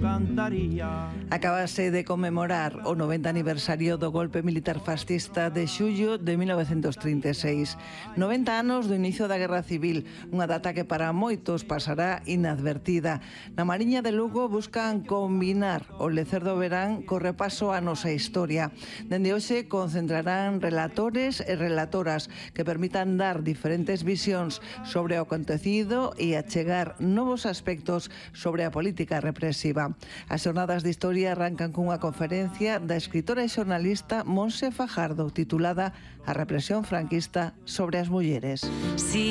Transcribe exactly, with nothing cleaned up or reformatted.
cantaría. Acabase de conmemorar o noventa aniversario do golpe militar fascista de xullo de mil novecentos trinta e seis. noventa anos do inicio da Guerra Civil, unha data que para moitos pasará inadvertida. Na Mariña de Lugo buscan combinar o lecer do verán co repaso a nosa historia. Dende hoxe concentrarán relatores e relatoras que permitan dar diferentes visións sobre o acontecido e achegar novos aspectos sobre a política represiva. As xornadas de historia arrancan cunha conferencia da escritora e xornalista Montse Fajardo titulada A represión franquista sobre as mulleres. Sí.